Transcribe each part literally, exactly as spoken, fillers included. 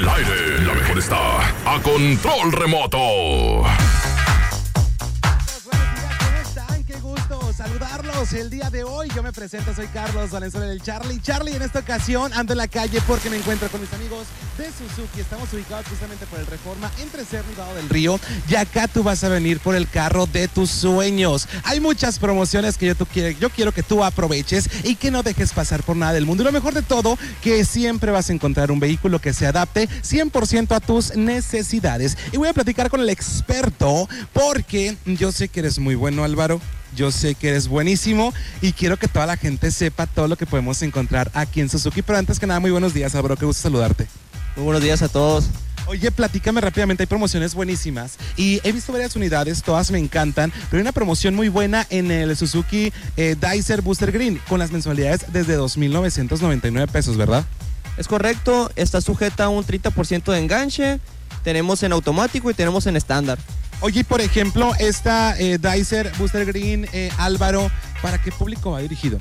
el aire. La mejor está a control remoto. Saludarlos el día de hoy. Yo me presento, soy Carlos Valenzuela del Charlie. Charlie, en esta ocasión ando en la calle porque me encuentro con mis amigos de Suzuki. Estamos ubicados justamente por el Reforma entre Cerro y Vado del Río. Y acá tú vas a venir por el carro de tus sueños. Hay muchas promociones que yo, tú quiere, yo quiero que tú aproveches y que no dejes pasar por nada del mundo. Y lo mejor de todo, que siempre vas a encontrar un vehículo que se adapte cien por ciento a tus necesidades. Y voy a platicar con el experto porque yo sé que eres muy bueno, Álvaro. Yo sé que eres buenísimo y quiero que toda la gente sepa todo lo que podemos encontrar aquí en Suzuki. Pero antes que nada, muy buenos días, Álvaro, qué gusto saludarte. Muy buenos días a todos. Oye, platícame rápidamente, hay promociones buenísimas y he visto varias unidades, todas me encantan, pero hay una promoción muy buena en el Suzuki eh, Dicer Booster Green con las mensualidades desde dos mil novecientos noventa y nueve pesos, ¿verdad? Es correcto, está sujeta a un treinta por ciento de enganche, tenemos en automático y tenemos en estándar. Oye, por ejemplo, esta eh, Dicer Booster Green, eh, Álvaro, ¿para qué público va dirigido?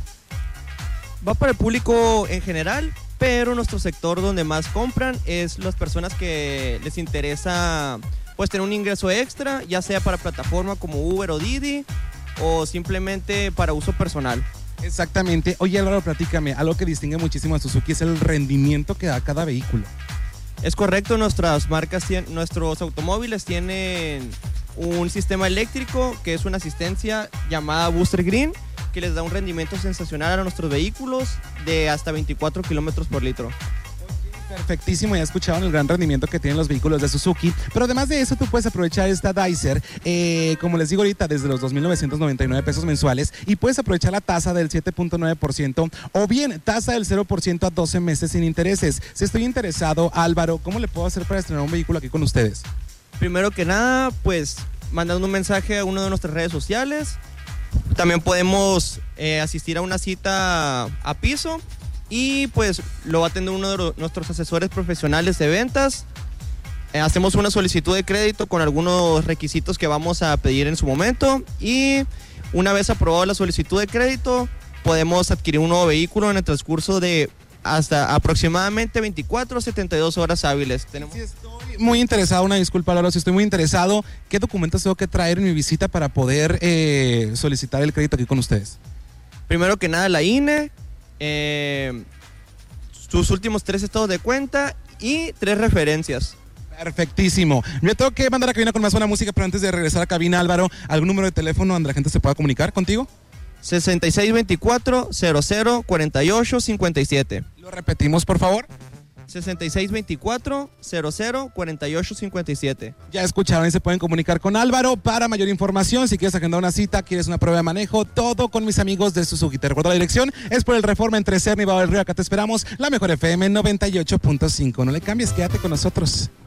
Va para el público en general, pero nuestro sector donde más compran es las personas que les interesa pues tener un ingreso extra, ya sea para plataforma como Uber o Didi o simplemente para uso personal. Exactamente. Oye, Álvaro, platícame, algo que distingue muchísimo a Suzuki es el rendimiento que da cada vehículo. Es correcto, nuestras marcas, nuestros automóviles tienen un sistema eléctrico que es una asistencia llamada Booster Green que les da un rendimiento sensacional a nuestros vehículos de hasta veinticuatro kilómetros por litro. Perfectísimo, ya escucharon el gran rendimiento que tienen los vehículos de Suzuki, pero además de eso tú puedes aprovechar esta Dicer, eh, como les digo ahorita, desde los dos mil novecientos noventa y nueve pesos mensuales y puedes aprovechar la tasa del siete punto nueve por ciento o bien tasa del cero por ciento a doce meses sin intereses. Si estoy interesado, Álvaro, ¿cómo le puedo hacer para estrenar un vehículo aquí con ustedes? Primero que nada, pues mandando un mensaje a una de nuestras redes sociales. También podemos eh, asistir a una cita a piso. Y pues lo va a atender uno de los, nuestros asesores profesionales de ventas. Eh, hacemos una solicitud de crédito con algunos requisitos que vamos a pedir en su momento. Y una vez aprobada la solicitud de crédito, podemos adquirir un nuevo vehículo en el transcurso de hasta aproximadamente veinticuatro a setenta y dos horas hábiles. Tenemos... Sí, estoy muy interesado, una disculpa, Lalo, si estoy muy interesado, ¿qué documentos tengo que traer en mi visita para poder eh, solicitar el crédito aquí con ustedes? Primero que nada, la I N E. Eh, sus últimos tres estados de cuenta y tres referencias. Perfectísimo. Me tengo que mandar a cabina con más buena música, pero antes de regresar a cabina, Álvaro, ¿algún número de teléfono donde la gente se pueda comunicar contigo? sesenta y seis veinticuatro, cero cero, cuarenta y ocho, cincuenta y siete. ¿Lo repetimos, por favor? sesenta y seis veinticuatro, cero cero, cuarenta y ocho, cincuenta y siete. Ya escucharon y se pueden comunicar con Álvaro para mayor información. Si quieres agendar una cita, quieres una prueba de manejo, todo con mis amigos de Suzuki. Te recuerdo la dirección, es por el Reforma entre Cerro y Vado del Río. Acá te esperamos, la mejor F M noventa y ocho punto cinco. No le cambies, quédate con nosotros.